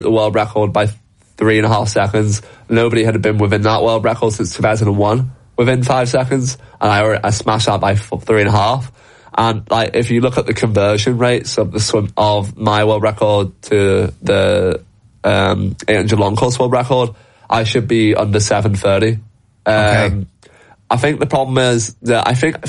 the world record by 3.5 seconds. Nobody had been within that world record since 2001 within 5 seconds, and I smashed that by 3.5. And like, if you look at the conversion rates of the swim of my world record to the 800 long course world record, I should be under 7:30. Okay. I think the problem is that I think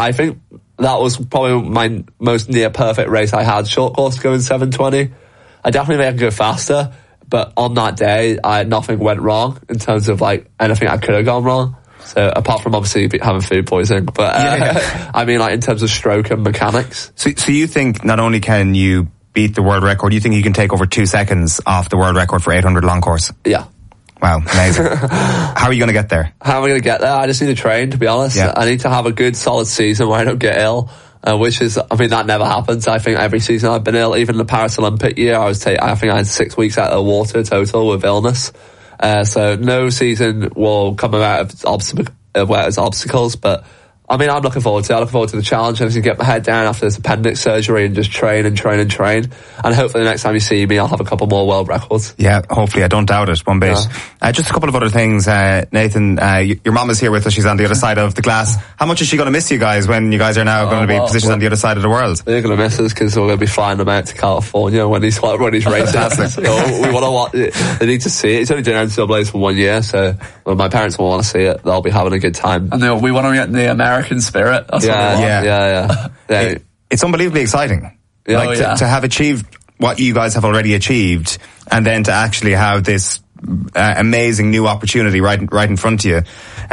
that was probably my most near perfect race I had short course going 7:20. I definitely made it go faster, but on that day, nothing went wrong in terms of like anything I could have gone wrong. So apart from obviously having food poisoning, but I mean, like in terms of stroke and mechanics. So you think not only can you beat the world record, you think you can take over 2 seconds off the world record for 800 long course? Yeah. Wow, amazing. How are you going to get there? How am I going to get there? I just need to train, to be honest. Yeah. I need to have a good, solid season where I don't get ill, which is, I mean, that never happens. I think every season I've been ill. Even the Paris Olympic year, I think I had 6 weeks out of the water total with illness. So no season will come out of where it's obstacles, but I mean, I'm looking forward to it. I look forward to the challenge. I need to get my head down after this appendix surgery and just train. And hopefully the next time you see me, I'll have a couple more world records. Yeah, hopefully. I don't doubt it one bit. Yeah. Just a couple of other things. Nathan, your mom is here with us. She's on the other side of the glass. How much is she going to miss you guys when you guys are now going to be positioned on the other side of the world? They're going to miss us because we're going to be flying them out to California when he's racing. So we want to watch it. They need to see it. It's only doing NCAAs for 1 year, so when my parents will want to see it, they'll be having a good time. And we want to get the American spirit. That's yeah. It's unbelievably exciting. Yeah. To have achieved what you guys have already achieved, and then to actually have this amazing new opportunity right in front of you.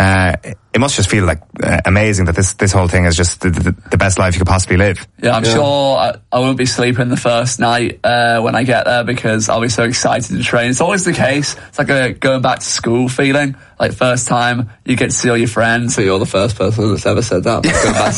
It must just feel like amazing that this whole thing is just the best life you could possibly live. Yeah, I'm sure I won't be sleeping the first night when I get there because I'll be so excited to train. It's always the case. It's like a going back to school feeling. Like first time you get to see all your friends. So you're the first person that's ever said that. Going back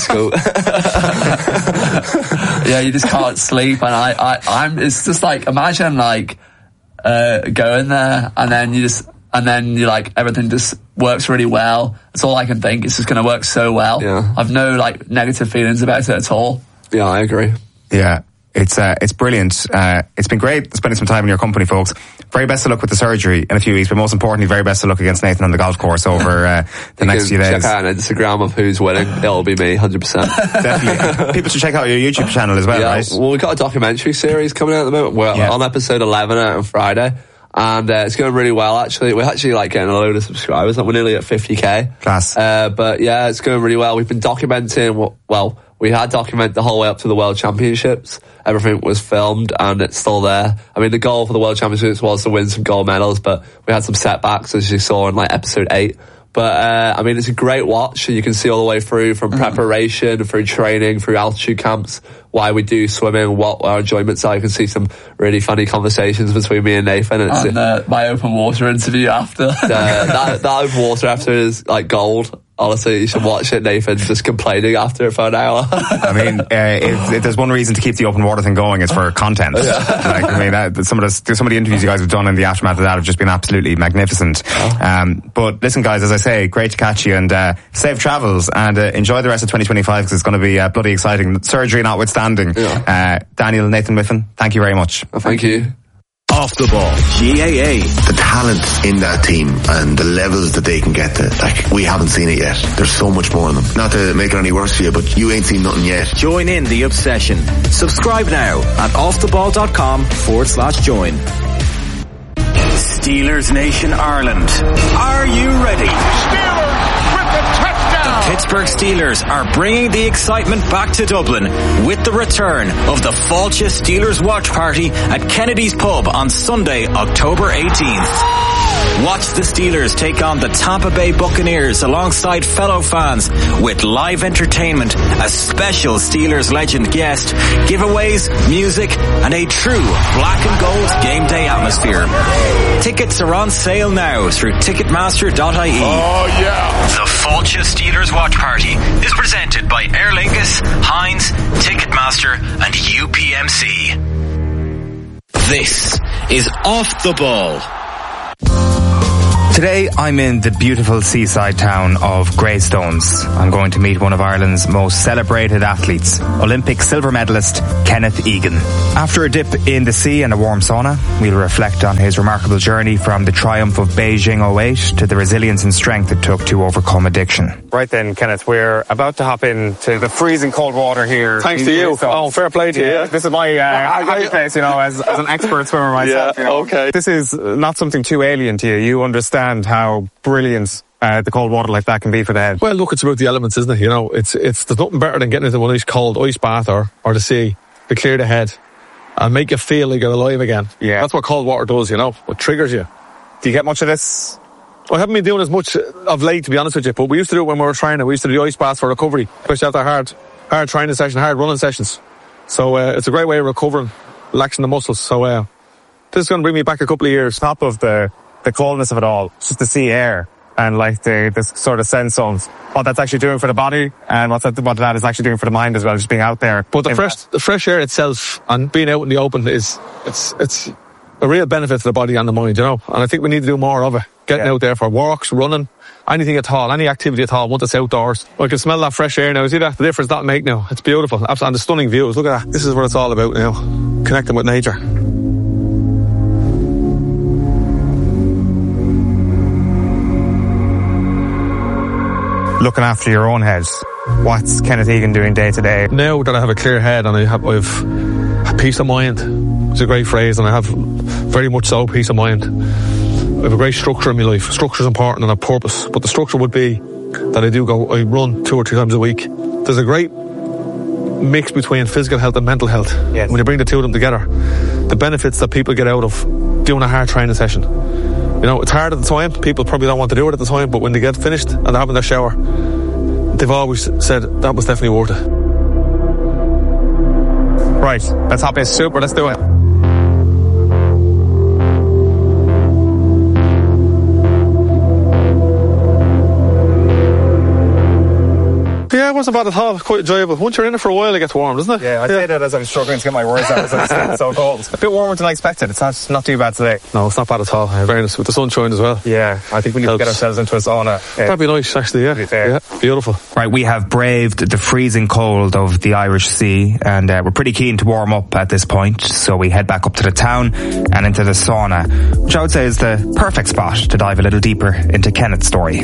to school. Yeah, you just can't sleep, and I'm. It's just like, imagine like going there and then you like everything just works really well. That's all I can think. It's just going to work so well. Yeah. I've no like negative feelings about it at all. Yeah, I agree. Yeah, it's brilliant. It's been great spending some time in your company, folks. Very best of luck with the surgery in a few weeks, but most importantly, very best of luck against Nathan on the golf course over the next few days. Check out on Instagram of who's winning. It'll be me, 100%. Definitely. People should check out your YouTube channel as well, right? Well, we've got a documentary series coming out at the moment. We're on episode 11 on Friday. And it's going really well, actually. We're actually like getting a load of subscribers. Like, we're nearly at 50k. Class. But yeah, it's going really well. We've been documenting we had documented the whole way up to the World Championships. Everything was filmed and it's still there. I mean, the goal for the World Championships was to win some gold medals, but we had some setbacks, as you saw in like episode 8. But I mean, it's a great watch. You can see all the way through from preparation, through training, through altitude camps, why we do swimming, what our enjoyments are. You can see some really funny conversations between me and Nathan. And my open water interview after. That open water after is like gold. Honestly, you should watch it, Nathan, just complaining after it for an hour. I mean, if there's one reason to keep the open water thing going, it's for content. Yeah. Like, I mean, some of the interviews you guys have done in the aftermath of that have just been absolutely magnificent. But listen, guys, as I say, great to catch you, and safe travels, and enjoy the rest of 2025 because it's going to be bloody exciting. Surgery notwithstanding. Yeah. Daniel, Nathan Whiffen, thank you very much. Well, thank you. Off the Ball, GAA. The talent in that team and the levels that they can get to, like, we haven't seen it yet. There's so much more in them. Not to make it any worse for you, but you ain't seen nothing yet. Join in the obsession. Subscribe now at offtheball.com/join. Steelers Nation Ireland. Are you ready? Steelers with the touchdown! The Pittsburgh Steelers are bringing the excitement back to Dublin with the return of the Fáilte Steelers Watch Party at Kennedy's Pub on Sunday, October 18th. Watch the Steelers take on the Tampa Bay Buccaneers alongside fellow fans with live entertainment, a special Steelers legend guest, giveaways, music, and a true black and gold game day atmosphere. Tickets are on sale now through Ticketmaster.ie. Oh yeah! The Fáilte Steelers Watch Party is presented by Aer Lingus, Heinz, Ticketmaster, and UPMC. This is Off the Ball. To Today I'm in the beautiful seaside town of Greystones. I'm going to meet one of Ireland's most celebrated athletes, Olympic silver medalist Kenneth Egan. After a dip in the sea and a warm sauna, we'll reflect on his remarkable journey from the triumph of Beijing 08 to the resilience and strength it took to overcome addiction. Right then, Kenneth, we're about to hop into the freezing cold water here. Thanks to you. Oh, fair play to you. Yeah. This is my happy place, as an expert swimmer myself. Yeah, okay. This is not something too alien to you. You understand how brilliant the cold water like that can be for the head. Well, look, it's about the elements, isn't it? There's nothing better than getting into one nice cold ice bath or the sea to clear the head and make you feel like you're alive again. Yeah. That's what cold water does, It triggers you. Do you get much of this? I haven't been doing as much of late, to be honest with you, but we used to do it when we were training. We used to do the ice baths for recovery, especially after hard training session, hard running sessions. So it's a great way of recovering, relaxing the muscles. So this is going to bring me back a couple of years. Top of the coldness of it all, just the sea air and like this sort of sense of what that's actually doing for the body and what that is actually doing for the mind as well, just being out there. But the fresh air itself and being out in the open it's a real benefit to the body and the mind, And I think we need to do more of it. Getting out there for walks, running, anything at all, any activity at all, once it's outdoors. I can smell that fresh air now. See that? The difference that make now. It's beautiful. And the stunning views. Look at that. This is what it's all about now. Connecting with nature. Looking after your own head, what's Kenneth Egan doing day to day? Now that I have a clear head and I've peace of mind, it's a great phrase, and I have very much so peace of mind. I have a great structure in my life. Structure is important and a purpose, but the structure would be that I run 2 or 3 times a week. There's a great mix between physical health and mental health. Yes. When you bring the two of them together, the benefits that people get out of doing a hard training session. It's hard at the time. People probably don't want to do it at the time, but when they get finished and they're having their shower, they've always said that was definitely worth it. Right, let's hop in. Super, let's do it. Yeah, it wasn't bad at all. Quite enjoyable. Once you're in it for a while, it gets warm, doesn't it? Yeah, I say that as I'm struggling to get my words out. It's so cold. A bit warmer than I expected. It's not too bad today. No, it's not bad at all. Very nice with the sunshine as well. Yeah, I think we need to get ourselves into a sauna. That'd be nice, actually. Yeah, beautiful. Right, we have braved the freezing cold of the Irish Sea, and we're pretty keen to warm up at this point. So we head back up to the town and into the sauna, which I would say is the perfect spot to dive a little deeper into Kenneth's story.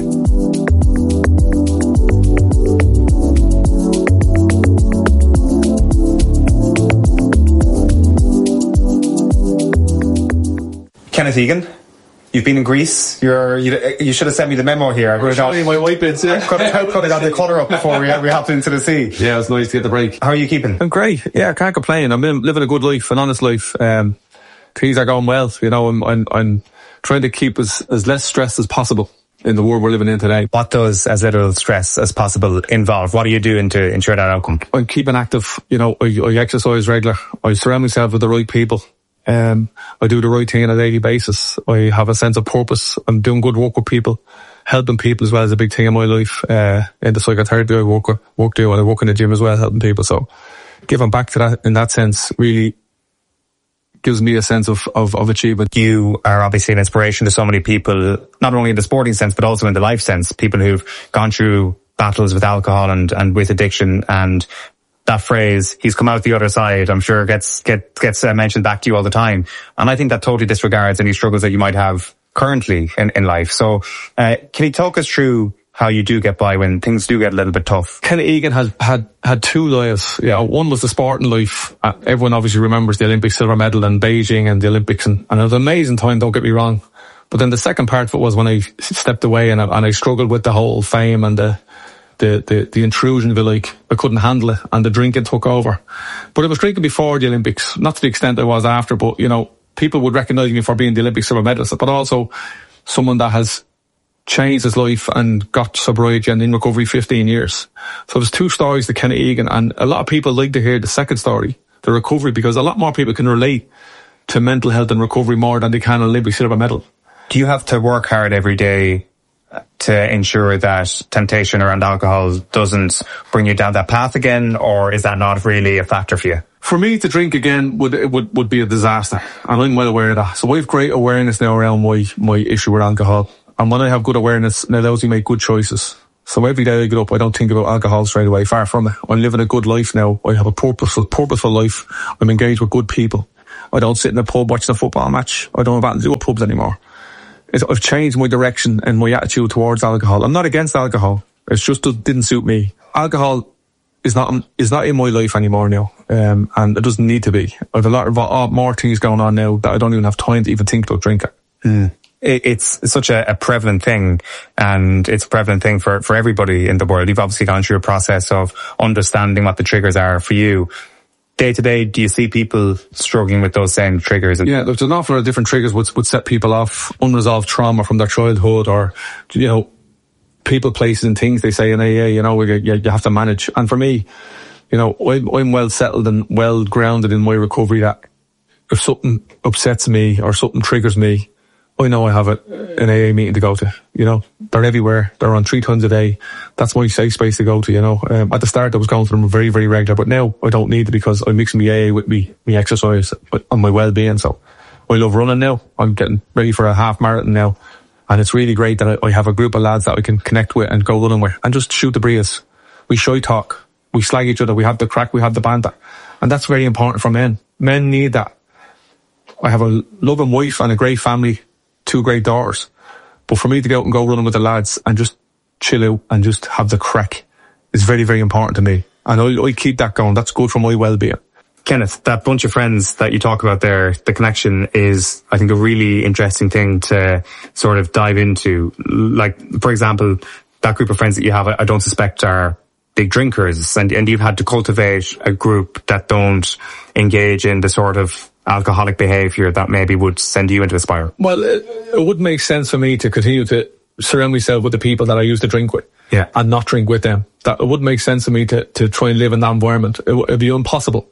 Kenneth Egan, you've been in Greece. You should have sent me the memo here. I'm showing you my white bits, yeah. How could I got the colour up before we hopped into the sea? Yeah, it was nice to get the break. How are you keeping? I'm great. Yeah, I can't complain. I'm living a good life, an honest life. Things are going well. I'm trying to keep as less stressed as possible in the world we're living in today. What does as little stress as possible involve? What are you doing to ensure that outcome? I'm keeping active. I exercise regular. I surround myself with the right people. I do the right thing on a daily basis. I have a sense of purpose. I'm doing good work with people. Helping people as well is a big thing in my life. In the psychotherapy I work and I work in the gym as well, helping people. So giving back to that in that sense really gives me a sense of achievement. You are obviously an inspiration to so many people, not only in the sporting sense, but also in the life sense. People who've gone through battles with alcohol and with addiction, and that phrase, he's come out the other side, I'm sure gets mentioned back to you all the time. And I think that totally disregards any struggles that you might have currently in life. So, can you talk us through how you do get by when things do get a little bit tough? Kenneth Egan had 2 lives. Yeah, one was the sporting life. Everyone obviously remembers the Olympic silver medal in Beijing and the Olympics, and it was an amazing time, don't get me wrong. But then the second part of it was when I stepped away and I struggled with the whole fame and the intrusion, if you like. I couldn't handle it, and the drinking took over. But I was drinking before the Olympics, not to the extent I was after, but people would recognise me for being the Olympic silver medalist, but also someone that has changed his life and got sobriety and in recovery 15 years. So there's 2 stories to Kenneth Egan, and a lot of people like to hear the second story, the recovery, because a lot more people can relate to mental health and recovery more than they can an Olympic silver medal. Do you have to work hard every day to ensure that temptation around alcohol doesn't bring you down that path again, or is that not really a factor for you? For me to drink again would be a disaster, and I'm well aware of that. So I have great awareness now around my issue with alcohol. And when I have good awareness, it allows me to make good choices. So every day I get up, I don't think about alcohol straight away. Far from it. I'm living a good life now. I have a purposeful life. I'm engaged with good people. I don't sit in a pub watching a football match. I don't have anything to do with pubs anymore. I've changed my direction and my attitude towards alcohol. I'm not against alcohol. It's just didn't suit me. Alcohol is not in my life anymore now, and it doesn't need to be. I have a lot of more things going on now that I don't even have time to even think about drinking. It's such a prevalent thing, and it's a prevalent thing for everybody in the world. You've obviously gone through a process of understanding what the triggers are for you. Day to day, do you see people struggling with those same triggers? Yeah, there's an awful lot of different triggers would set people off. Unresolved trauma from their childhood, or, you know, people, places and things they say in AA, you know, you have to manage. And for me, you know, I'm well settled and well grounded in my recovery that if something upsets me or something triggers me, I know I have an AA meeting to go to, you know. They're everywhere. They're on 3 times a day. That's my safe space to go to, you know. At the start I was going to them very, very regular, but now I don't need it because I'm mixing my AA with me exercise and my well-being. So I love running now. I'm getting ready for a half marathon now. And it's really great that I have a group of lads that I can connect with and go running with and just shoot the breeze. We shy talk. We slag each other. We have the crack. We have the banter. And that's very important for men. Men need that. I have a loving wife and a great family, 2 great daughters. But for me to go out and go running with the lads and just chill out and just have the crack is very, very important to me. And I keep that going. That's good for my well-being. Kenneth, that bunch of friends that you talk about there, the connection is, I think, a really interesting thing to sort of dive into. Like, for example, that group of friends that you have, I don't suspect are big drinkers, and you've had to cultivate a group that don't engage in the sort of alcoholic behaviour that maybe would send you into a spiral. Well, it would make sense for me to continue to surround myself with the people that I used to drink with, and not drink with them. That it would make sense for me to try and live in that environment. It'd be impossible.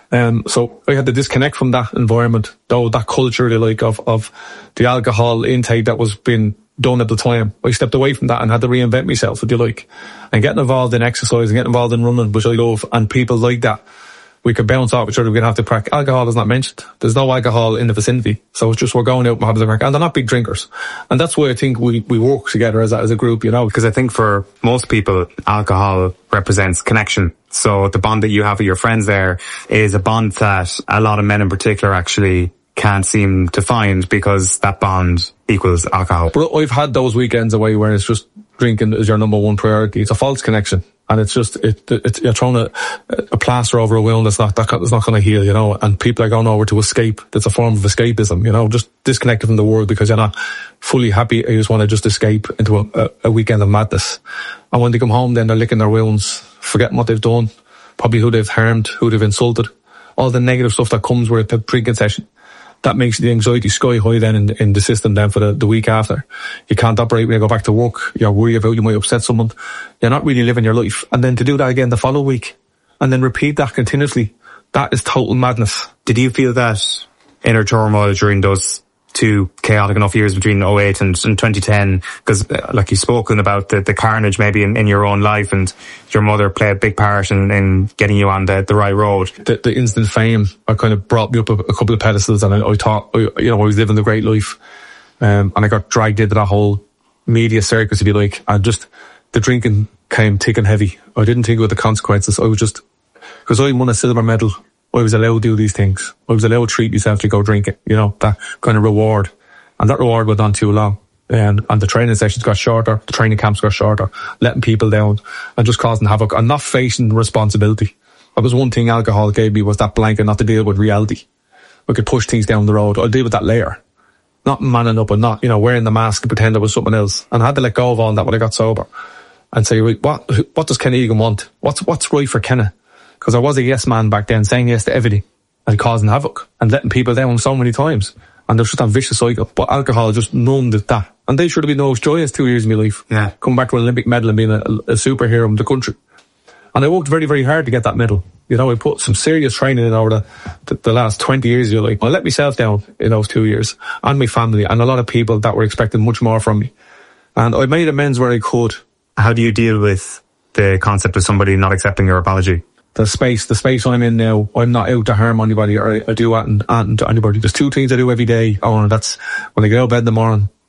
So I had to disconnect from that environment, though, that culture, of the alcohol intake that was being done at the time. I stepped away from that and had to reinvent myself, if you like. And getting involved in exercise and getting involved in running, which I love, and people like that. We could bounce off each other, we're going to have to crack. Alcohol is not mentioned. There's no alcohol in the vicinity. So it's just we're going out and having the crack. And they're not big drinkers. And that's why I think we work together as a group, you know. Because I think for most people, alcohol represents connection. So the bond that you have with your friends there is a bond that a lot of men in particular actually can't seem to find, because that bond equals alcohol. But I've had those weekends away where it's just drinking is your number one priority. It's a false connection. And it's just, you're throwing a plaster over a wound that's not going to heal, you know, and people are going over to escape. That's a form of escapism, you know, just disconnected from the world because you're not fully happy. You just want to just escape into a weekend of madness. And when they come home, then they're licking their wounds, forgetting what they've done, probably who they've harmed, who they've insulted, all the negative stuff that comes with a drinking session. That makes the anxiety sky high then in the system then for the week after. You can't operate when you go back to work. You're worried about you might upset someone. You're not really living your life. And then to do that again the following week and then repeat that continuously, that is total madness. Did you feel that inner turmoil during those 2 chaotic enough years between 2008 and 2010? Because like you've spoken about the carnage maybe in your own life, and your mother played a big part in getting you on the right road. The instant fame kind of brought me up a couple of pedestals, and I thought, you know, I was living the great life. And I got dragged into that whole media circus, if you like, and just the drinking came thick and heavy. I didn't think about the consequences. I was just, because I won a silver medal, I was allowed to do these things. I was allowed to treat myself to go drinking, you know, that kind of reward. And that reward went on too long. And the training sessions got shorter, the training camps got shorter, letting people down and just causing havoc and not facing responsibility. That was one thing alcohol gave me, was that blanket not to deal with reality. I could push things down the road. I'll deal with that later. Not manning up and not, you know, wearing the mask and pretend I was something else. And I had to let go of all that when I got sober and say, right, what does Ken Egan want? What's right for Kenna? Because I was a yes man back then, saying yes to everything and causing havoc and letting people down so many times. And there's just that vicious cycle. But alcohol just numbed that. And they should have been those joyous 2 years of my life. Yeah. Coming back to an Olympic medal and being a superhero of the country. And I worked very, very hard to get that medal. You know, I put some serious training in over the last 20 years, you're like. I let myself down in those 2 years, and my family, and a lot of people that were expecting much more from me. And I made amends where I could. How do you deal with the concept of somebody not accepting your apology? The space I'm in now, I'm not out to harm anybody or I do anything to anybody. There's 2 things I do every day. Oh, and that's when I get out of bed in the morning,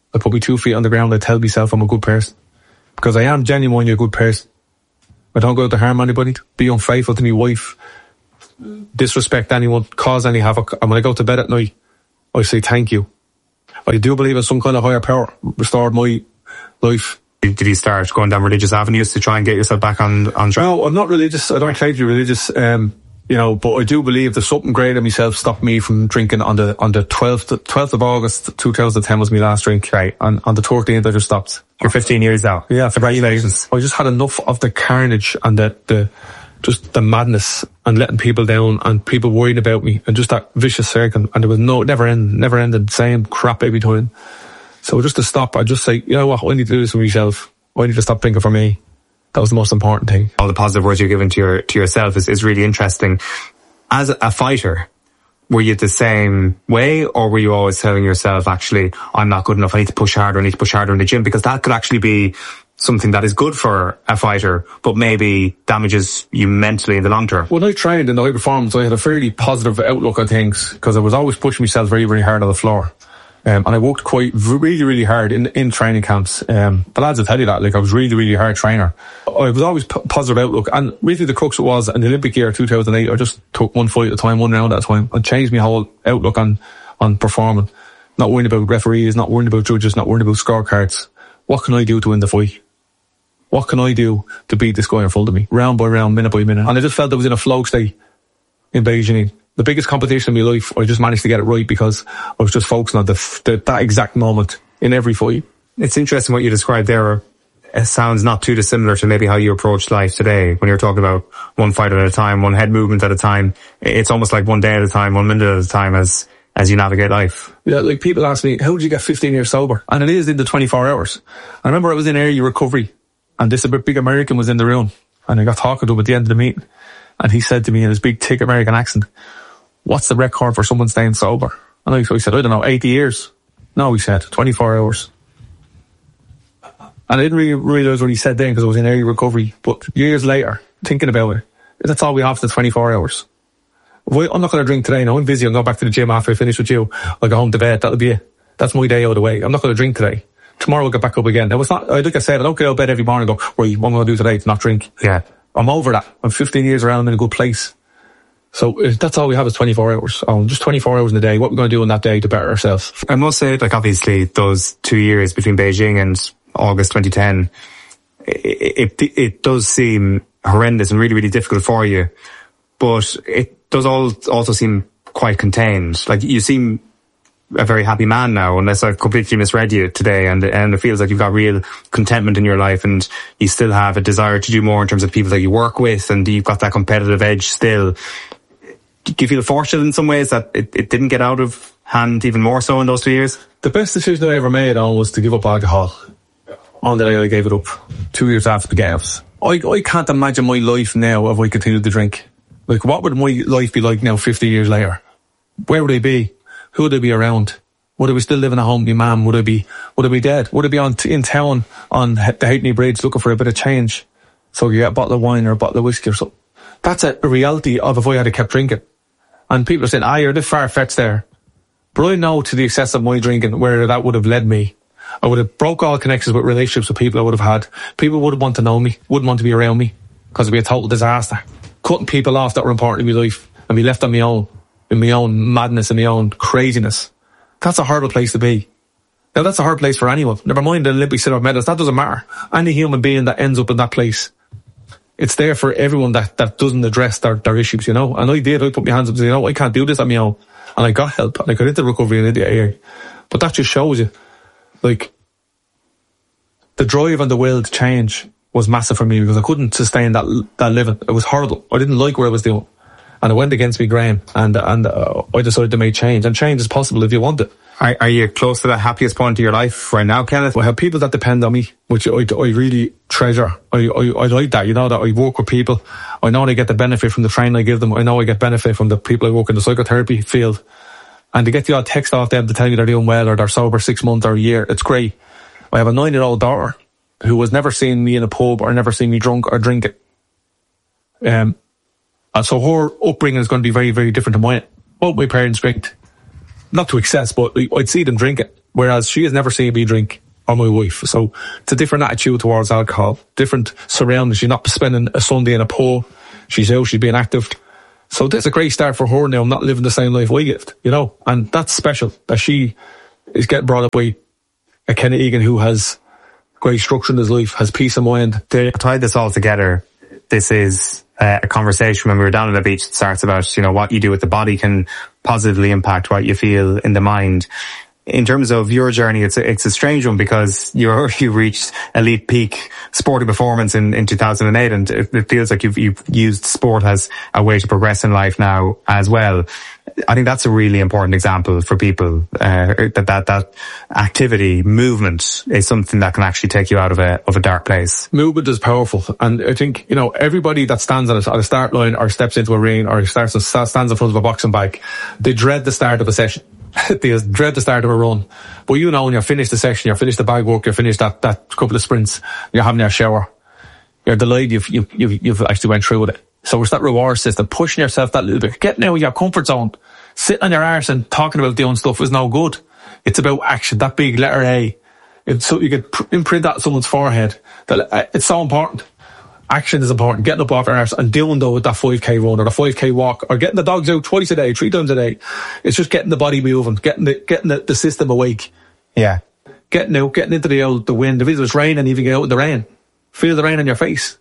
I put my 2 feet on the ground, I tell myself I'm a good person. Because I am genuinely a good person. I don't go out to harm anybody, be unfaithful to my wife, disrespect anyone, cause any havoc. And when I go to bed at night, I say thank you. I do believe in some kind of higher power restored my life. Did you start going down religious avenues to try and get yourself back on track? No, I'm not religious. I don't claim to be religious. But I do believe there's something greater in myself stopped me from drinking on the 12th of August 2010 was my last drink. Right. On the 13th I just stopped. You're 15 years now. Yeah, congratulations. I just had enough of the carnage and the madness and letting people down and people worrying about me and just that vicious circle, and there was never ended same crap every time. So just to stop, I just say, you know what, I need to do this for myself. I need to stop drinking for me. That was the most important thing. All the positive words you're giving to yourself is really interesting. As a fighter, were you the same way, or were you always telling yourself, actually, I'm not good enough, I need to push harder, I need to push harder in the gym? Because that could actually be something that is good for a fighter, but maybe damages you mentally in the long term. When I trained in the high performance, I had a fairly positive outlook on things because I was always pushing myself very, very hard on the floor. And I worked really, really hard in training camps. The lads will tell you that, like, I was really, really hard trainer. I was always positive outlook. And really the crux it was, in the Olympic year 2008, I just took one fight at a time, one round at a time, and changed my whole outlook on performing. Not worrying about referees, not worrying about judges, not worrying about scorecards. What can I do to win the fight? What can I do to beat this guy in front of me? Round by round, minute by minute. And I just felt I was in a flow state in Beijing. The biggest competition in my life, I just managed to get it right because I was just focusing on that exact moment in every fight. It's interesting what you described there. It sounds not too dissimilar to maybe how you approach life today when you're talking about one fight at a time, one head movement at a time. It's almost like one day at a time, 1 minute at a time as you navigate life. Yeah, like people ask me, how did you get 15 years sober? And it is in the 24 hours. I remember I was in early recovery and this big American was in the room and I got talking to him at the end of the meeting and he said to me in his big thick American accent, what's the record for someone staying sober? And I said, I don't know, 80 years. No, he said, 24 hours. And I didn't really realise what he said then because I was in early recovery. But years later, thinking about it, that's all we have for the 24 hours. I'm not going to drink today. No, I'm busy. I'll go back to the gym after I finish with you. I'll go home to bed. That'll be it. That's my day out of the way. I'm not going to drink today. Tomorrow I'll get back up again. Now, it's not, like I said, I don't get out of bed every morning and go, right, what am I going to do today to not drink? Yeah. I'm over that. I'm 15 years around. I'm in a good place. So that's all we have is 24 hours. Just 24 hours in a day. What we're going to do in that day to better ourselves. I must say, like, obviously those 2 years between Beijing and August 2010, it does seem horrendous and really, really difficult for you. But it does also seem quite contained. Like, you seem a very happy man now, unless I've completely misread you today, and it feels like you've got real contentment in your life and you still have a desire to do more in terms of people that you work with, and you've got that competitive edge still. Do you feel fortunate in some ways that it didn't get out of hand even more so in those 2 years? The best decision I ever made was to give up alcohol. On the day I gave it up, 2 years after the games. I can't imagine my life now if I continued to drink. Like, what would my life be like now 50 years later? Where would I be? Who would I be around? Would I be still living at home with my mum? Would I be dead? Would I be in town on the Halfpenny Bridge looking for a bit of change so you get a bottle of wine or a bottle of whiskey or something? That's a reality of if I had kept drinking. And people are saying, you're a bit far-fetched there. But I know to the excess of my drinking where that would have led me. I would have broke all connections with relationships with people I would have had. People wouldn't want to know me, wouldn't want to be around me because it would be a total disaster. Cutting people off that were important in my life and be left on my own, in my own madness and my own craziness. That's a horrible place to be. Now, that's a hard place for anyone. Never mind the Olympic silver medals. That doesn't matter. Any human being that ends up in that place, it's there for everyone that doesn't address their issues, you know. And I put my hands up and say, I can't do this on my own. And I got help and I got into recovery and into AA. But that just shows you, like, the drive and the will to change was massive for me because I couldn't sustain that living. It was horrible. I didn't like what I was doing. And it went against me grain. And I decided to make change. And change is possible if you want it. Are you close to the happiest point of your life right now, Kenneth? I have people that depend on me, which I really treasure. I like that, you know, that I work with people. I know they get the benefit from the training I give them. I know I get benefit from the people I work in the psychotherapy field. And to get the odd text off them to tell me they're doing well or they're sober 6 months or a year, it's great. I have a 9-year-old daughter who has never seen me in a pub or never seen me drunk or drinking. And so her upbringing is going to be very, very different to mine. Both my parents drinked. Not to excess, but I'd see them drink it. whereas she has never seen me drink, or my wife. So it's a different attitude towards alcohol, different surroundings. She's not spending a Sunday in a pub. She's out, she's being active. So that's a great start for her now, not living the same life we lived, you know. And that's special, that she is getting brought up by a Kenny Egan who has great structure in his life, has peace of mind. To tie this all together, this is a conversation when we were down on the beach that starts about, you know, what you do with the body can positively impact what you feel in the mind. In terms of your journey, it's a strange one because you reached elite peak sporting performance in 2008, and it feels like you've used sport as a way to progress in life now as well. I think that's a really important example for people, that activity, movement is something that can actually take you out of a dark place. Movement is powerful, and I think, you know, everybody that stands at a start line or steps into a ring or stands in front of a boxing bag, they dread the start of a session. They dread the start of a run. But you know, when you're finished the session, you're finished the bag work, you're finished that couple of sprints, you're having your shower, you're delighted you've actually went through with it. So it's that reward system, pushing yourself that little bit, getting out of your comfort zone. Sitting on your arse and talking about doing stuff is no good. It's about action, that big letter A. So you could imprint that on someone's forehead. That it's so important. Action is important. Getting up off your arse and doing that 5k run or the 5k walk, or getting the dogs out twice a day, 3 times a day. It's just getting the body moving, getting the system awake. Yeah. Getting out, getting into the wind. If it was raining, even get out in the rain. Feel the rain on your face.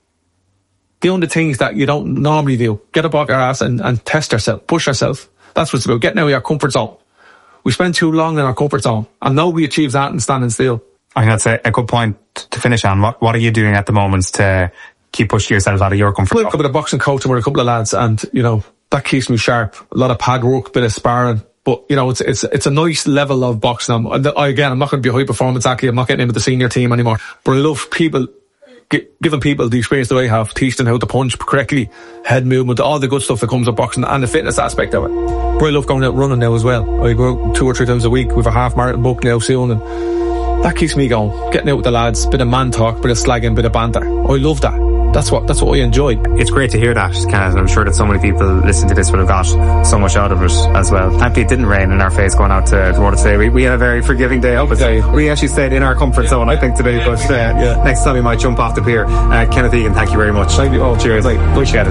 Doing the things that you don't normally do. Get up off your ass and test yourself, push yourself. That's what it's about. Getting out of your comfort zone. We spend too long in our comfort zone, and nobody achieves that in standing still. I think that's a good point to finish on. What are you doing at the moment to keep pushing yourself out of your comfort zone? I'm with a boxing coach and with a couple of lads, and, you know, that keeps me sharp. A lot of pad work, bit of sparring. But, you know, it's a nice level of boxing. I'm not going to be a high performance athlete. I'm not getting in with the senior team anymore. But I love people, giving people the experience that I have, teaching them how to punch correctly, head movement, all the good stuff that comes with boxing, and the fitness aspect of it. But I love going out running now as well. I go out 2 or 3 times a week with a half marathon book now soon, and that keeps me going. Getting out with the lads, bit of man talk, bit of slagging, bit of banter. I love that. That's what I enjoy. It's great to hear that, Kenneth, and I'm sure that so many people listening to this would have got so much out of it as well. Thankfully it didn't rain in our face going out to water today. We had a very forgiving day up. We actually stayed in our comfort zone, I think, today, but next time we might jump off the pier. Kenneth Egan, thank you very much. Thank you. Oh, cheers. Appreciate it.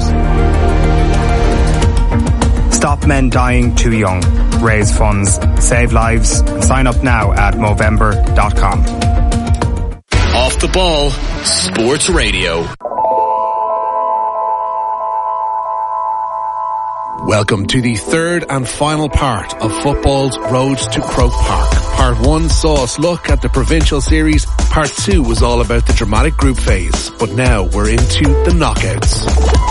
Stop men dying too young. Raise funds, save lives. Sign up now at Movember.com. Off the Ball, Sports Radio. Welcome to the third and final part of football's Road to Croke Park. Part 1 saw us look at the provincial series. Part 2 was all about the dramatic group phase. But now we're into the knockouts.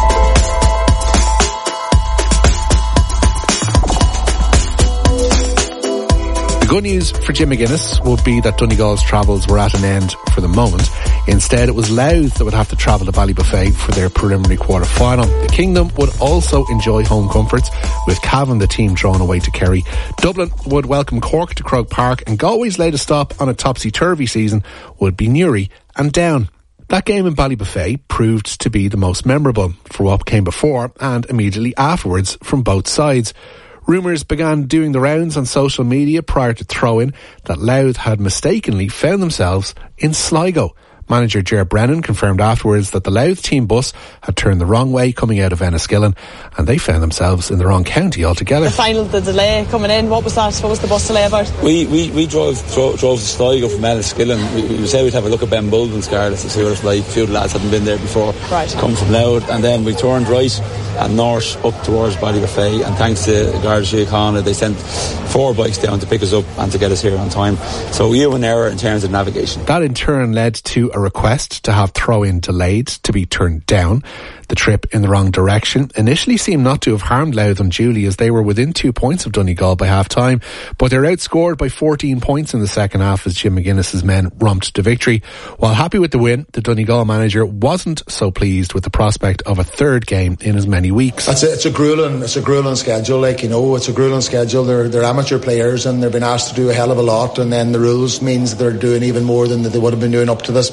The good news for Jim McGuinness would be that Donegal's travels were at an end for the moment. Instead, it was Louth that would have to travel to Ballybuffet for their preliminary quarter-final. The Kingdom would also enjoy home comforts, with Cavan, the team, drawn away to Kerry. Dublin would welcome Cork to Croke Park, and Galway's latest stop on a topsy-turvy season would be Newry and Down. That game in Ballybuffet proved to be the most memorable for what came before and immediately afterwards from both sides. Rumours began doing the rounds on social media prior to throw-in that Louth had mistakenly found themselves in Sligo. Manager Ger Brennan confirmed afterwards that the Louth team bus had turned the wrong way coming out of Enniskillen, and they found themselves in the wrong county altogether. The delay coming in, what was that? What was the bus delay about? We drove to Sligo from Enniskillen. We said we'd have a look at Ben Bulden's car to see what it's like. A few of the lads hadn't been there before. Right. Come from Louth, and then we turned right and north up towards Ballybuffet, and thanks to Garda Síochána, they sent 4 bikes down to pick us up and to get us here on time. So we were an error in terms of navigation. That in turn led to a request to have throw-in delayed to be turned down. The trip in the wrong direction initially seemed not to have harmed Louth unduly, as they were within 2 points of Donegal by half-time, but they're outscored by 14 points in the second half as Jim McGuinness's men romped to victory. While happy with the win, the Donegal manager wasn't so pleased with the prospect of a third game in as many weeks. It's a grueling schedule, it's a grueling schedule. They're amateur players and they've been asked to do a hell of a lot, and then the rules means they're doing even more than they would have been doing up to this point.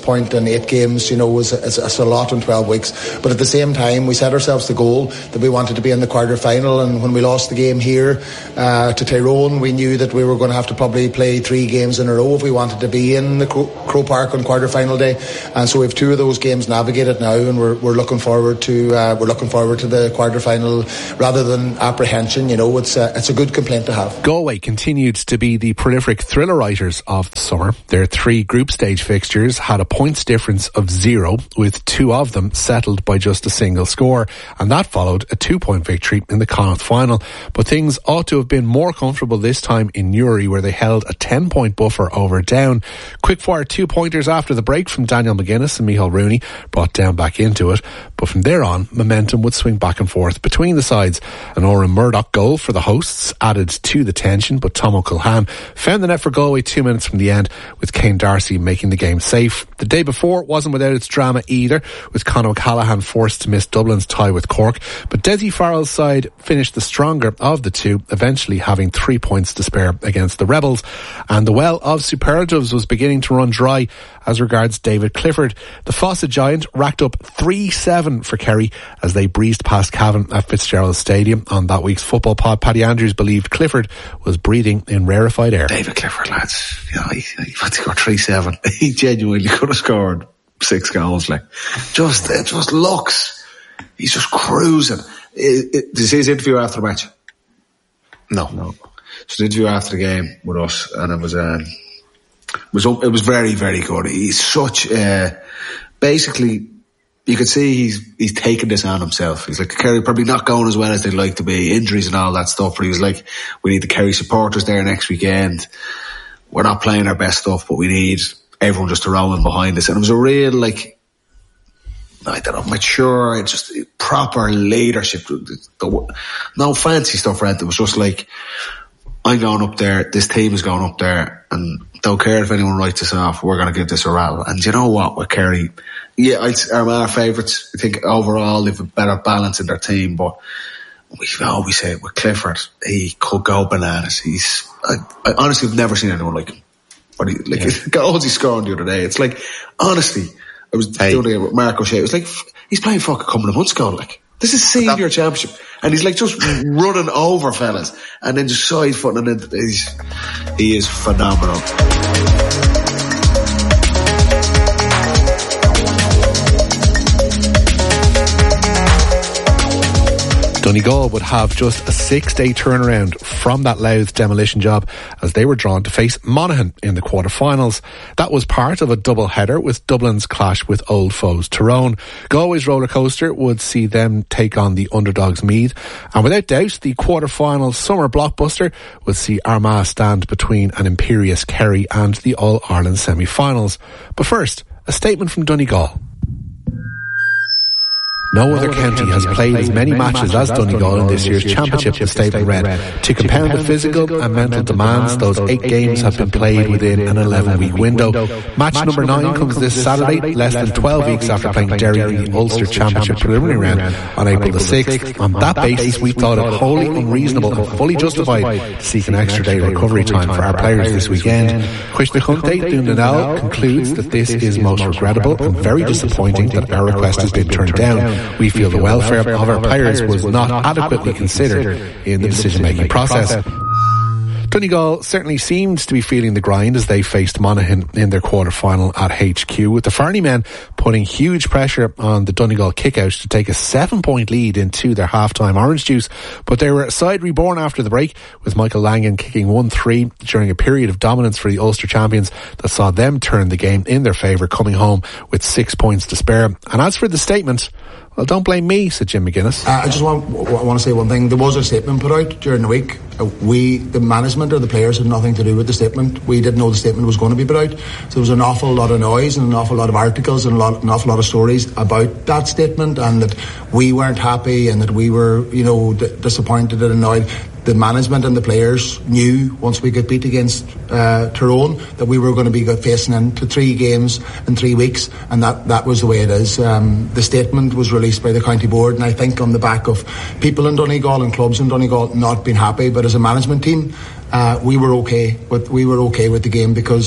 point in 8 games, is a lot in 12 weeks. But at the same time, we set ourselves the goal that we wanted to be in the quarter-final, and when we lost the game here to Tyrone, we knew that we were going to have to probably play 3 games in a row if we wanted to be in the Croke Park on quarter-final day. And so we have 2 of those games navigated now, and we're looking forward to the quarter-final rather than apprehension. It's a good complaint to have. Galway continued to be the prolific thriller writers of the summer. Their 3 group stage fixtures had a points difference of 0, with 2 of them settled by just a single score, and that followed a 2-point victory in the Connacht final. But things ought to have been more comfortable this time in Newry, where they held a 10-point buffer over Down. Quick-fire 2-pointers after the break from Daniel McGuinness and Micheál Rooney brought Down back into it, but from there on, momentum would swing back and forth between the sides. An Oran Murdoch goal for the hosts added to the tension, but Tom O'Culhan found the net for Galway 2 minutes from the end, with Kane Darcy making the game safe. The day before wasn't without its drama either, with Conor O'Callaghan forced to miss Dublin's tie with Cork, but Desi Farrell's side finished the stronger of the 2, eventually having 3 points to spare against the Rebels, and the well of superlatives was beginning to run dry as regards David Clifford. The Fawcett giant racked up 3-7 for Kerry as they breezed past Cavan at Fitzgerald Stadium. On that week's football pod, Paddy Andrews believed Clifford was breathing in rarefied air. David Clifford, lads, he had to go 3-7. He genuinely could have scored 6 goals. It just looks, he's just cruising. Did you see his interview after the match? No. So the interview after the game with us, and it was very, very good. He's such basically, you could see he's taken this on himself. He's like, Kerry probably not going as well as they'd like to be, injuries and all that stuff, but he was like, we need the Kerry supporters there next weekend. We're not playing our best stuff, but we need everyone just to roll in behind us. And it was a real, mature, just proper leadership. No fancy stuff, right? It was just like, I'm going up there, this team is going up there, and don't care if anyone writes us off, we're going to give this a rattle. And you know what, with Kerry, our favourites, I think overall they've a better balance in their team, but we always say it with Clifford, he could go bananas. I honestly have never seen anyone like him. The goals he scored the other day, it's like, honestly, I was doing it with Mark O'Shea, it was like, he's playing fucking a couple of months ago, this is senior championship, and he's just running over fellas, and then just side footing it. He is phenomenal. Donegal would have just a 6-day turnaround from that Louth demolition job as they were drawn to face Monaghan in the quarter-finals. That was part of a double header with Dublin's clash with old foes Tyrone. Galway's roller coaster would see them take on the underdogs Meath, and without doubt the quarter-final summer blockbuster would see Armagh stand between an imperious Kerry and the All-Ireland semi-finals. But first, a statement from Donegal. No other county has played as many matches as Donegal in this year's championship, the statement read. To compound the physical and mental demands, those 8 games have been played within an 11-week window. Match number 9 comes this Saturday, less than 12 weeks after playing Derry in the Ulster Championship preliminary round on April the 6th. On that basis, we thought it wholly unreasonable and fully justified to seek an extra day recovery time for our players this weekend. Cuishnachuntay Dundonald concludes that this is most regrettable and very disappointing that our request has been turned down. We feel the welfare of our players was not adequately considered in the decision-making process. Donegal certainly seemed to be feeling the grind as they faced Monaghan in their quarter-final at HQ, with the Farney men putting huge pressure on the Donegal kick-out to take a 7-point lead into their half-time orange juice. But they were a side reborn after the break, with Michael Langan kicking 1-3 during a period of dominance for the Ulster champions that saw them turn the game in their favour, coming home with 6 points to spare. And as for the statement, well, don't blame me, said Jim McGuinness. I just want to say one thing. There was a statement put out during the week. The management or the players had nothing to do with the statement. We didn't know the statement was going to be put out. So there was an awful lot of noise and an awful lot of articles and an awful lot of stories about that statement, and that we weren't happy and that we were, disappointed and annoyed. The management and the players knew once we got beat against Tyrone that we were going to be facing into 3 games in 3 weeks, and that was the way it is. The statement was released by the county board, and I think on the back of people in Donegal and clubs in Donegal not being happy, but as a management team, we were okay with the game, because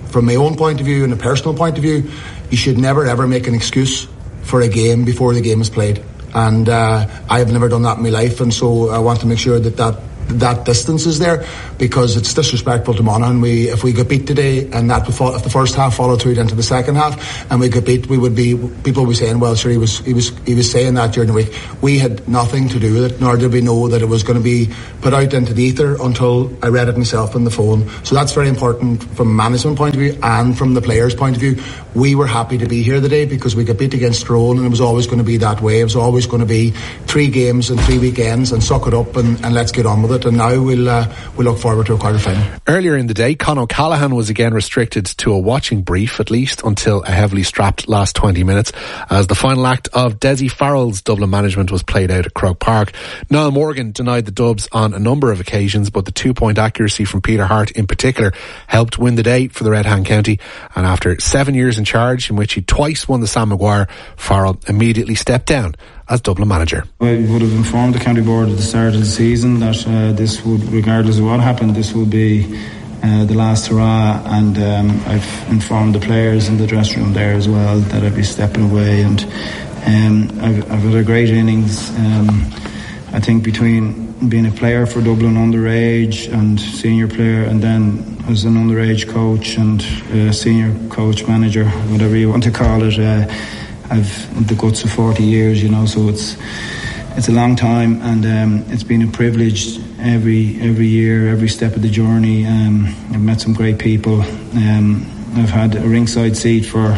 from my own point of view and a personal point of view, you should never ever make an excuse for a game before the game is played. And I have never done that in my life, and so I want to make sure that distance is there, because it's disrespectful to Monaghan. If we got beat today, and if the first half followed through into the second half, and we got beat, people would be saying, well, sure, he was saying that during the week. We had nothing to do with it, nor did we know that it was going to be put out into the ether until I read it myself on the phone. So that's very important from a management point of view and from the players' point of view. We were happy to be here today because we got beat against Tyrone, and it was always going to be that way. It was always going to be 3 games and 3 weekends, and suck it up and let's get on with it. And now we'll look forward to a quarter final. Earlier in the day, Con O'Callaghan was again restricted to a watching brief, at least until a heavily strapped last 20 minutes, as the final act of Desi Farrell's Dublin management was played out at Croke Park. Niall Morgan denied the Dubs on a number of occasions, but the 2-point accuracy from Peter Hart in particular helped win the day for the Red Hand County. And after 7 years in charge, in which he twice won the Sam Maguire, Farrell immediately stepped down as Dublin manager. I would have informed the county board at the start of the season that this would, regardless of what happened, this would be the last hurrah, and I've informed the players in the dressing room there as well that I'd be stepping away, and I've had a great innings. I think between being a player for Dublin underage and senior player, and then as an underage coach and senior coach, manager, whatever you want to call it, I've the guts of 40 years, so it's a long time, and it's been a privilege every year, every step of the journey. I've met some great people. I've had a ringside seat for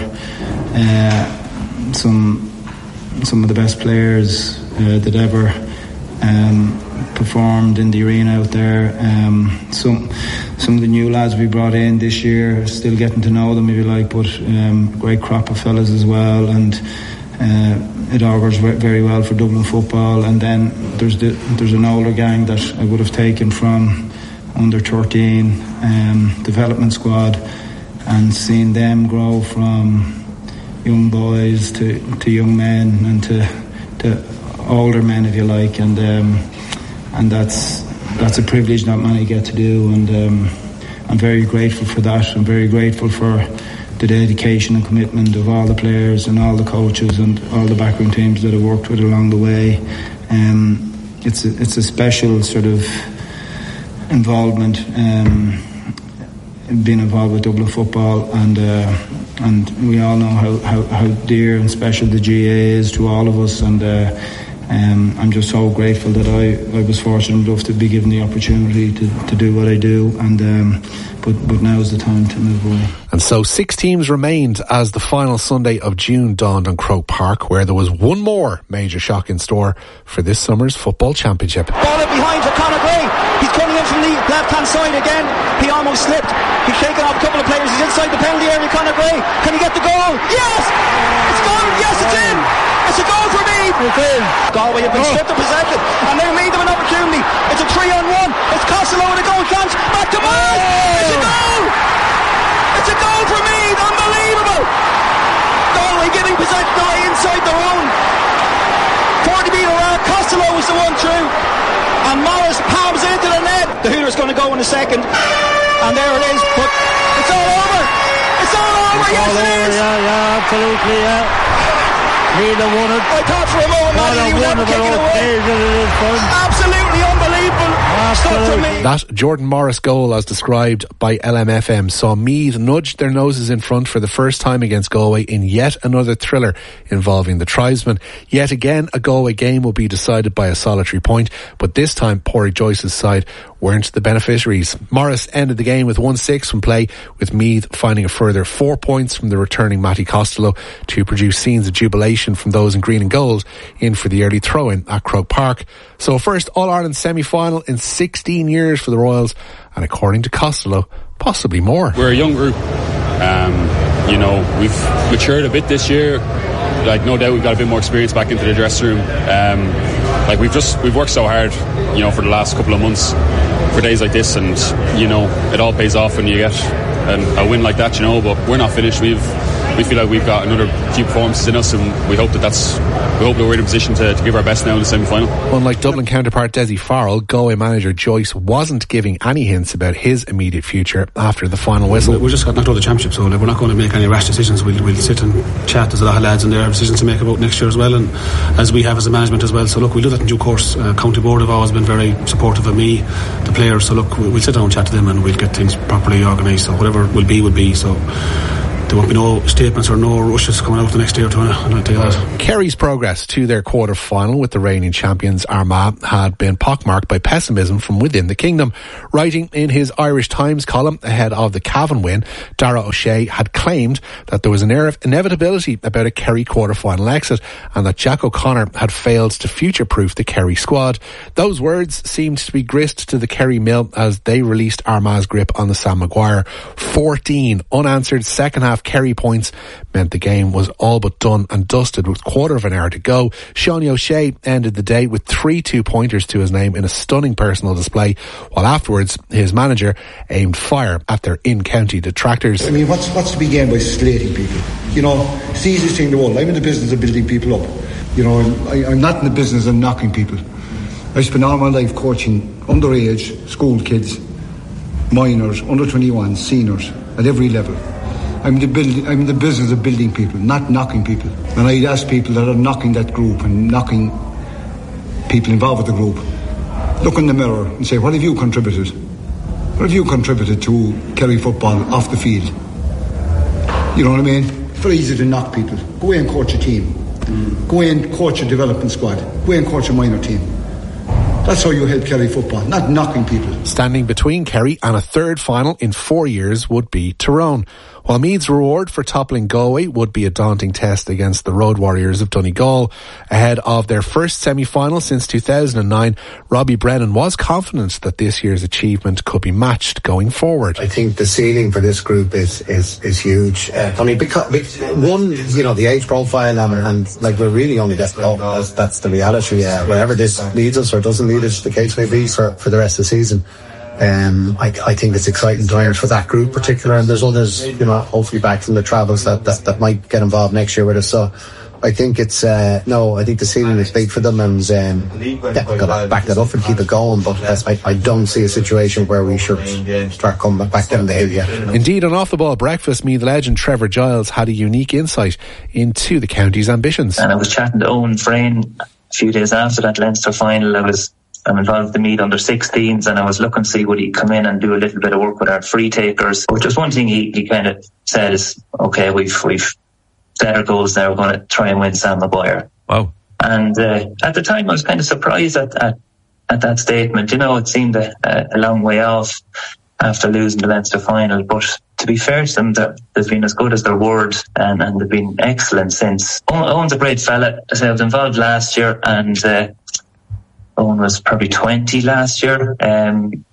some of the best players that ever performed in the arena out there. Some of the new lads we brought in this year, still getting to know them if you like, but great crop of fellas as well, and it augurs very well for Dublin football. And then there's an older gang that I would have taken from under 13 development squad, and seen them grow from young boys to young men and to older men if you like, and that's a privilege not many get to do, and I'm very grateful for that. I'm very grateful for the dedication and commitment of all the players and all the coaches and all the backroom teams that I've worked with along the way. It's a special sort of involvement, being involved with Dublin football, and we all know how dear and special the GAA is to all of us, and I'm just so grateful that I was fortunate enough to be given the opportunity to do what I do, and but now is the time to move away. And so 6 teams remained as the final Sunday of June dawned on Croke Park, where there was one more major shock in store for this summer's football championship. Ball in behind for Conor Gray. He's coming in from the left-hand side again. He almost slipped. He's shaking off a couple of players. He's inside the penalty area. Conor Gray, can he get the goal? Yes! It's gone! Yes, it's in! It's a goal for me! It's in. Galway have been stripped of possession, and they made them an opportunity. It's a 3-on-1. It's Costello with a goal chance. Back to Mars! It's a goal! It's a goal for me! Unbelievable! Galway giving possession away inside their own 40-metre area. Costello was the one through, and Morris palms it into the net. The Hooters going to go in a second, and there it is. But it's all over. It's all over. Yes, it is. Yeah, absolutely. Yeah. He'd have won it. I thought for a moment that he would never kick it away. Absolutely unbelievable stuff from me. That Jordan Morris goal, as described by LMFM, saw Meath nudge their noses in front for the first time against Galway in yet another thriller involving the tribesmen. Yet again, a Galway game will be decided by a solitary point, but this time Pádraig Joyce's side weren't the beneficiaries. Morris ended the game with 1-6 from play, with Meath finding a further 4 points from the returning Matty Costello to produce scenes of jubilation from those in green and gold in for the early throw-in at Croke Park. So first All-Ireland semi-final in 16 years for the Royals, and according to Costello, possibly more. We're a young group. We've matured a bit this year. No doubt we've got a bit more experience back into the dressing room. We've worked so hard, for the last couple of months for days like this, and it all pays off when you get a win like that, but we're not finished. We've we feel like we've got another few performances in us, and we hope that we're in a position to give our best now in the semi-final. Unlike Dublin counterpart Dessie Farrell, Galway manager Joyce wasn't giving any hints about his immediate future after the final whistle. We just got knocked out of the championship, so we're not going to make any rash decisions. We'll sit and chat. There's a lot of lads in there have decisions to make about next year as well, and as we have as a management as well. So look, we'll do that in due course. County Board have always been very supportive of me, the players. So look, we'll sit down and chat to them, and we'll get things properly organised. So whatever will be. So there won't be no statements or no rushes coming out the next day or two. I'll tell you that. Kerry's progress to their quarter-final with the reigning champions Armagh had been pockmarked by pessimism from within the kingdom. Writing in his Irish Times column ahead of the Cavan win, Dara O'Shea had claimed that there was an air of inevitability about a Kerry quarter-final exit and that Jack O'Connor had failed to future-proof the Kerry squad. Those words seemed to be grist to the Kerry mill as they released Armagh's grip on the Sam Maguire. 14 unanswered second-half Kerry points meant the game was all but done and dusted with quarter of an hour to go. Sean O'Shea ended the day with 3 2-pointers to his name in a stunning personal display, while afterwards his manager aimed fire at their in-county detractors. I mean, what's to be gained by slating people? You know, it's the easiest thing in the world. I'm in the business of building people up. You know, I'm not in the business of knocking people. I spent all my life coaching underage school kids, minors, under 21, seniors, at every level. I'm in the business of building people, not knocking people. And I'd ask people that are knocking that group and knocking people involved with the group, look in the mirror and say, what have you contributed? What have you contributed to Kerry football off the field? You know what I mean? It's very easy to knock people. Go away and coach a team. Go away and coach a development squad. Go away and coach a minor team. That's how you help Kerry football, not knocking people. Standing between Kerry and a third final in 4 years would be Tyrone. While Meath's reward for toppling Galway would be a daunting test against the Road Warriors of Donegal. Ahead of their first semi-final since 2009, Robbie Brennan was confident that this year's achievement could be matched going forward. I think the ceiling for this group is huge. I mean, because one, you know, the age profile and like we're really only that's the reality. Wherever this leads us or doesn't lead us, the case may be for the rest of the season. I think it's exciting times for that group particular, and there's others, you know, hopefully back from the travels that might get involved next year with us. So I think it's I think the ceiling is big for them, and we've got to back that up and keep it going. But I don't see a situation where we should start coming back down the hill yet. Indeed, on Off the Ball Breakfast, Meath legend Trevor Giles had a unique insight into the county's ambitions. And I was chatting to Owen Frayne a few days after that Leinster final. I'm involved in the Meath under 16s, and I was looking to see would he come in and do a little bit of work with our free takers. But just one thing he kind of said is, okay, we've set our goals there, we're going to try and win Sam Maguire. Wow. And at the time I was kind of surprised at that statement. You know, it seemed a long way off after losing the Leinster final, but to be fair to them, they've been as good as their word, and they've been excellent since. Owen's a great fella. As I was involved last year, and Owen was probably 20 last year, and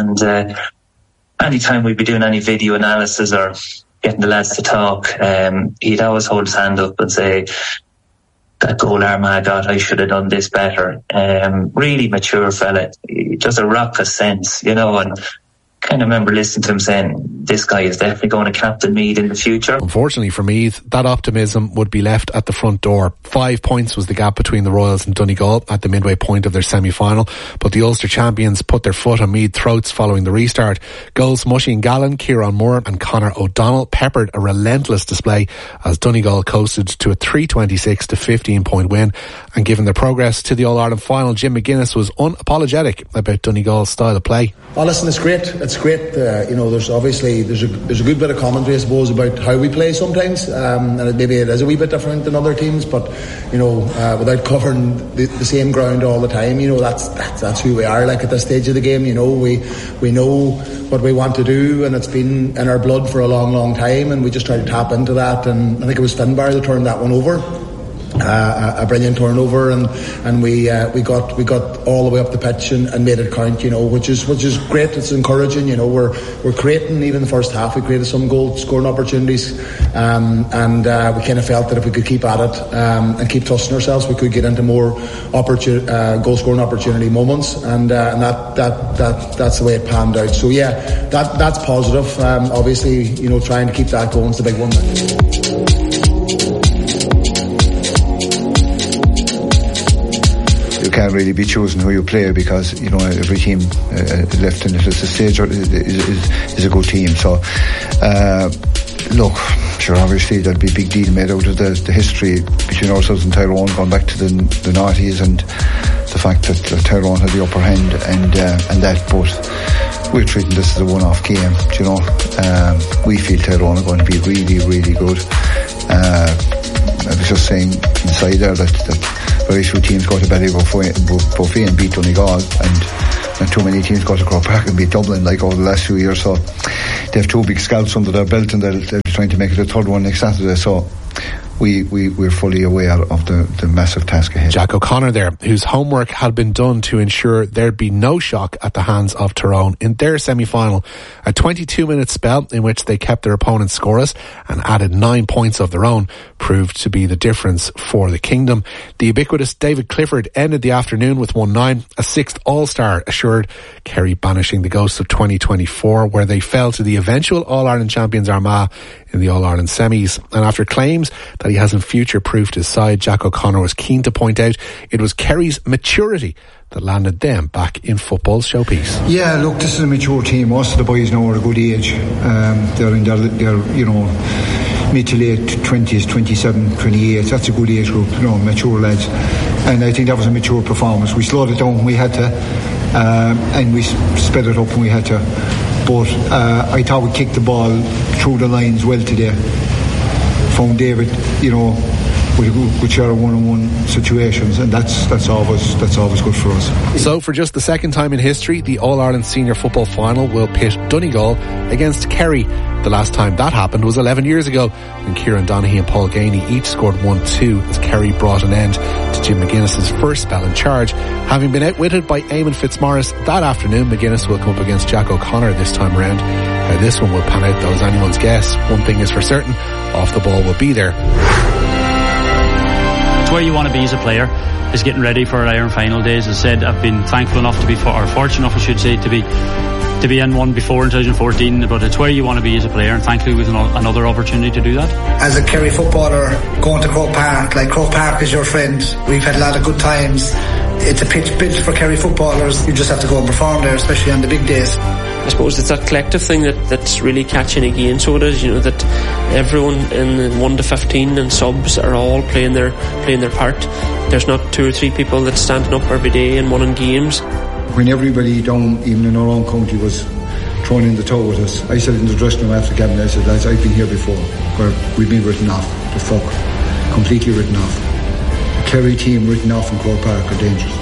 anytime we'd be doing any video analysis or getting the lads to talk, he'd always hold his hand up and say, that goal Armagh got, I should have done this better. Really mature fella, just a rock of sense, you know, and kind of remember listening to him saying, this guy is definitely going to captain Meath in the future. Unfortunately for Meath, that optimism would be left at the front door. 5 points was the gap between the Royals and Donegal at the midway point of their semi-final, but the Ulster champions put their foot on Meath throats following the restart. Goals from Oisin Gallen, Kieran Moore and Conor O'Donnell peppered a relentless display as Donegal coasted to a 326 to 15 point win, and given their progress to the All-Ireland final, Jim McGuinness was unapologetic about Donegal's style of play. Oh, listen, it's great. It's great. You know, there's obviously there's a good bit of commentary, I suppose, about how we play sometimes, and maybe it is a wee bit different than other teams. But you know, without covering the same ground all the time, you know, that's who we are. Like at this stage of the game, you know, we know what we want to do, and it's been in our blood for a long, long time, and we just try to tap into that. And I think it was Finbar that turned that one over. a brilliant turnover, and we got all the way up the pitch and made it count, which is great. It's encouraging, we're creating. Even the first half we created some goal scoring opportunities, and we kind of felt that if we could keep at it and keep trusting ourselves, we could get into more goal scoring opportunity moments, and that's the way it panned out. So yeah, that's positive. Obviously, trying to keep that going is the big one. You can't really be choosing who you play because every team left in the stage is a good team. So look, sure, obviously there'll be a big deal made out of the history between ourselves and Tyrone going back to the 90s, and the fact that Tyrone had the upper hand and that, but we're treating this as a one-off game. We feel Tyrone are going to be really, really good. I was just saying inside there that very few teams go to Ballyboffey and beat Donegal, and too many teams go to Croke Park and beat Dublin over the last few years. So they have 2 big scouts under their belt, and they're trying to make it a third one next Saturday. So we're fully aware of the massive task ahead. Jack O'Connor there, whose homework had been done to ensure there'd be no shock at the hands of Tyrone in their semi-final. A 22-minute spell in which they kept their opponents scoreless and added 9 points of their own proved to be the difference for the Kingdom. The ubiquitous David Clifford ended the afternoon with 1-9, a 6th All-Star assured Kerry banishing the ghosts of 2024, where they fell to the eventual All-Ireland champions Armagh in the All-Ireland semis. And after claims that he hasn't future-proofed his side, Jack O'Connor was keen to point out it was Kerry's maturity that landed them back in football's showpiece. Yeah, look, this is a mature team. Most of the boys now are a good age. They're in their mid to late 20s, 27, 28. That's a good age group, mature lads. And I think that was a mature performance. We slowed it down when we had to, and we sped it up when we had to. But I thought we kicked the ball through the lines well today. Found David, with a good share of one-on-one situations, and that's always good for us. So for just the second time in history, the All-Ireland Senior Football Final will pit Donegal against Kerry. The last time that happened was 11 years ago, when Kieran Donaghy and Paul Ganey each scored 1-2 as Kerry brought an end to Jim McGuinness's first spell in charge. Having been outwitted by Eamon Fitzmaurice that afternoon, McGuinness will come up against Jack O'Connor this time around. How this one will pan out, though, is anyone's guess. One thing is for certain, off the ball will be there. Where you want to be as a player is getting ready for our Iron Final days. As I said, I've been thankful enough to be, or fortunate enough I should say, to be in one before in 2014, but it's where you want to be as a player, and thankfully with another opportunity to do that. As a Kerry footballer, going to Croke Park, Croke Park is your friend. We've had a lot of good times. It's a pitch built for Kerry footballers. You just have to go and perform there, especially on the big days. I suppose it's that collective thing that's really catching again. So it is, that everyone in 1 to 15 and subs are all playing their part. There's not 2 or 3 people that's standing up every day and winning games. When everybody down, even in our own county, was throwing in the towel with us, I said in the dressing room after the game, I said, lads, I've been here before, where we've been written off. The fuck, completely written off. The Kerry team written off in Croke Park are dangerous.